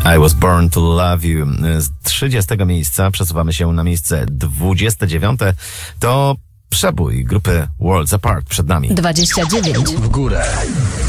I Was Born to Love You. Z 30 miejsca przesuwamy się na miejsce 29. To przebój grupy Worlds Apart przed nami. 29. W górę.